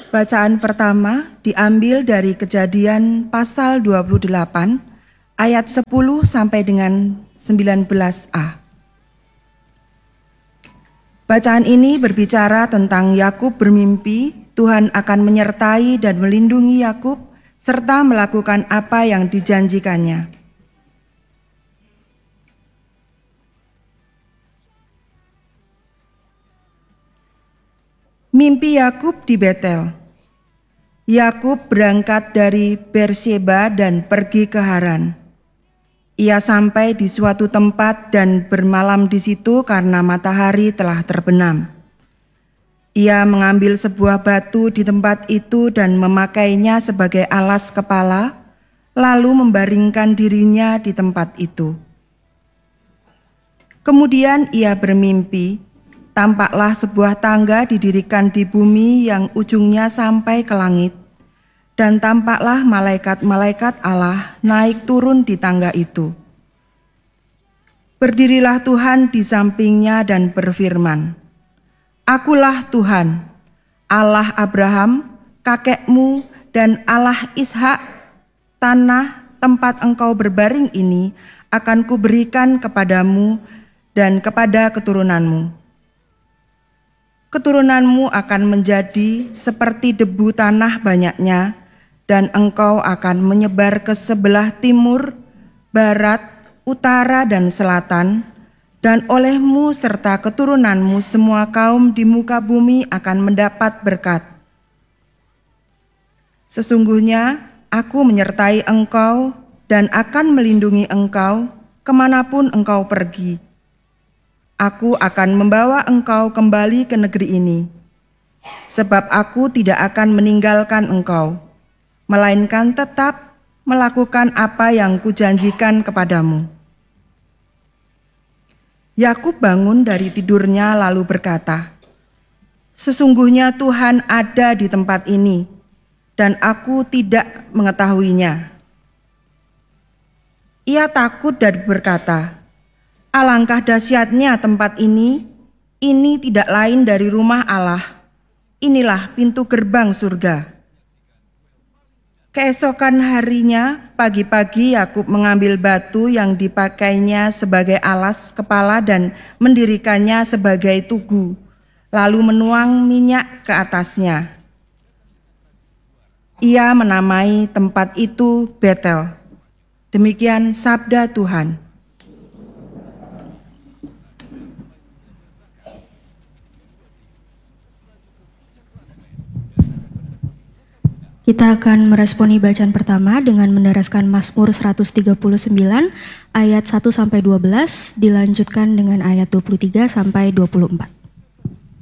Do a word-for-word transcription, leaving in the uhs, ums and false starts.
Bacaan pertama diambil dari Kejadian pasal dua puluh delapan ayat sepuluh sampai dengan sembilan belas a. Bacaan ini berbicara tentang Yakub bermimpi Tuhan akan menyertai dan melindungi Yakub serta melakukan apa yang dijanjikannya. Mimpi Yakub di Betel. Yakub berangkat dari Berseba dan pergi ke Haran. Ia sampai di suatu tempat dan bermalam di situ karena matahari telah terbenam. Ia mengambil sebuah batu di tempat itu dan memakainya sebagai alas kepala, lalu membaringkan dirinya di tempat itu. Kemudian ia bermimpi, tampaklah sebuah tangga didirikan di bumi yang ujungnya sampai ke langit, dan tampaklah malaikat-malaikat Allah naik turun di tangga itu. Berdirilah Tuhan di sampingnya dan berfirman, "Akulah Tuhan, Allah Abraham, kakekmu, dan Allah Ishak. Tanah tempat engkau berbaring ini akan kuberikan kepadamu dan kepada keturunanmu. Keturunanmu akan menjadi seperti debu tanah banyaknya, dan engkau akan menyebar ke sebelah timur, barat, utara, dan selatan, dan olehmu serta keturunanmu semua kaum di muka bumi akan mendapat berkat. Sesungguhnya aku menyertai engkau dan akan melindungi engkau kemanapun engkau pergi. Aku akan membawa engkau kembali ke negeri ini, sebab aku tidak akan meninggalkan engkau, melainkan tetap melakukan apa yang kujanjikan kepadamu." Yakub bangun dari tidurnya lalu berkata, "Sesungguhnya Tuhan ada di tempat ini, dan aku tidak mengetahuinya." Ia takut dan berkata, "Alangkah dahsyatnya tempat ini, ini tidak lain dari rumah Allah, inilah pintu gerbang surga." Keesokan harinya, pagi-pagi Yakub mengambil batu yang dipakainya sebagai alas kepala dan mendirikannya sebagai tugu, lalu menuang minyak ke atasnya. Ia menamai tempat itu Betel. Demikian sabda Tuhan. Kita akan meresponi bacaan pertama dengan mendaraskan Mazmur seratus tiga puluh sembilan ayat satu sampai dua belas, dilanjutkan dengan ayat dua puluh tiga sampai dua puluh empat.